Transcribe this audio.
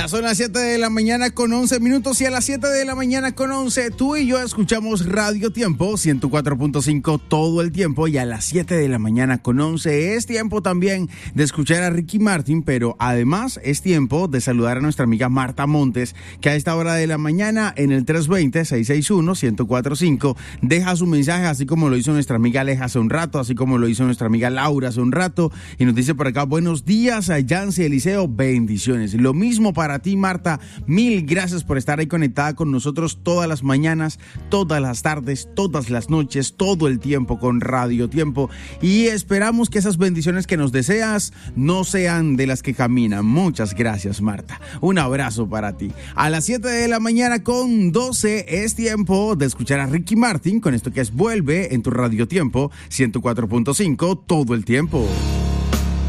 Ya son las 7 de la mañana con 11 minutos y a las 7 de la mañana con 11 tú y yo escuchamos Radio Tiempo 104.5 todo el tiempo, y a las 7 de la mañana con 11 es tiempo también de escuchar a Ricky Martin, pero además es tiempo de saludar a nuestra amiga Marta Montes, que a esta hora de la mañana en el 320-661-1045 deja su mensaje, así como lo hizo nuestra amiga Aleja hace un rato, así como lo hizo nuestra amiga Laura hace un rato, y nos dice por acá: buenos días a Yancy Eliseo, bendiciones. Lo mismo para ti, Marta, mil gracias por estar ahí conectada con nosotros todas las mañanas, todas las tardes, todas las noches, todo el tiempo con Radio Tiempo, y esperamos que esas bendiciones que nos deseas no sean de las que caminan. Muchas gracias, Marta, un abrazo para ti. A las 7 de la mañana con 12 es tiempo de escuchar a Ricky Martin con esto que es Vuelve en tu Radio Tiempo 104.5 todo el tiempo.